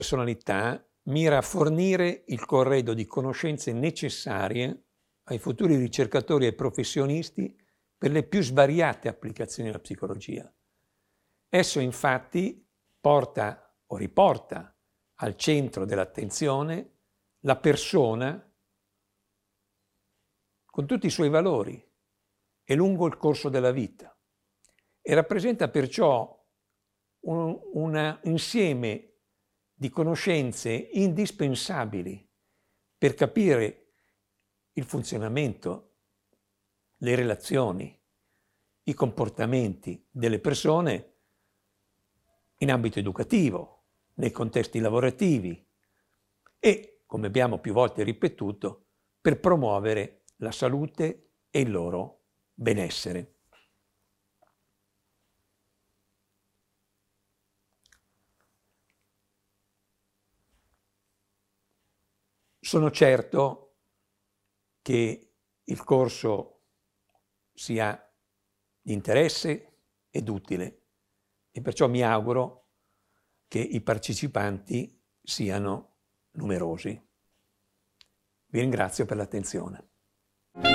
personalità mira a fornire il corredo di conoscenze necessarie ai futuri ricercatori e professionisti per le più svariate applicazioni della psicologia. Esso infatti porta o riporta al centro dell'attenzione la persona con tutti i suoi valori e lungo il corso della vita e rappresenta perciò un insieme di conoscenze indispensabili per capire il funzionamento, le relazioni, i comportamenti delle persone in ambito educativo, nei contesti lavorativi e, come abbiamo più volte ripetuto, per promuovere la salute e il loro benessere. Sono certo che il corso sia di interesse ed utile e perciò mi auguro che i partecipanti siano numerosi. Vi ringrazio per l'attenzione.